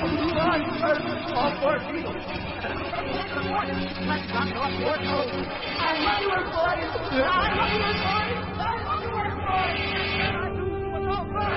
Oh, poor Beetle. Let's knock it off your toes. I love you, boys. I love you, boys. I love you, boys.